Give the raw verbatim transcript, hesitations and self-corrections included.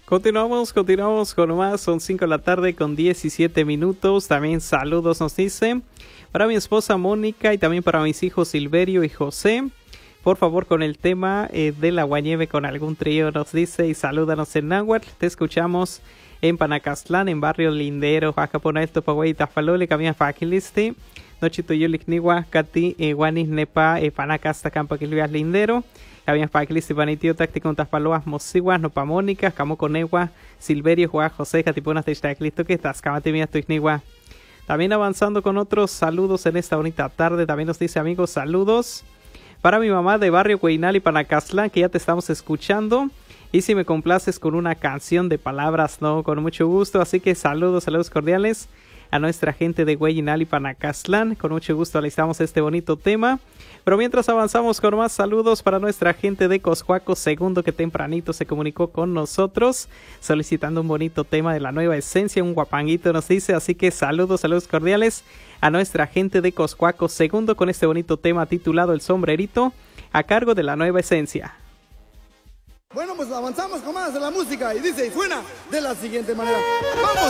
Continuamos, continuamos con más, son cinco de la tarde con diecisiete minutos, también saludos nos dice, para mi esposa Mónica y también para mis hijos Silverio y José, por favor con el tema eh, del aguanieve con algún trío nos dice y salúdanos en náhuatl, te escuchamos en Panacastlán, en Barrio Lindero, Jacaponel, Topagüey, Tafalole, Camina Fakilisti, Nochito Yulik Niwa, Kati, Guanis Nepa, Panacasta, Campa Quilvias Lindero, Habían Fakilisti, Panitio, Táctico, Tafaloas, Mosiguas, Nopamónica, Camoconegua, Silverio, Juan José, Catipunas, Testaclisto, que estás, Camatimia, Tuigniwa. También avanzando con otros saludos en esta bonita tarde, también nos dice amigos, saludos para mi mamá de Barrio Cueinal y Panacastlán, que ya te estamos escuchando. Y si me complaces con una canción de palabras, no, con mucho gusto. Así que saludos, saludos cordiales a nuestra gente de Cueinal y Panacastlán. Con mucho gusto alistamos este bonito tema. Pero mientras avanzamos con más saludos para nuestra gente de Coscuaco Segundo, que tempranito se comunicó con nosotros solicitando un bonito tema de la nueva esencia, un guapanguito nos dice. Así que saludos, saludos cordiales a nuestra gente de Coscuaco Segundo con este bonito tema titulado El Sombrerito, a cargo de la nueva esencia. Bueno, pues avanzamos con más de la música y dice y suena de la siguiente manera. ¡Vamos!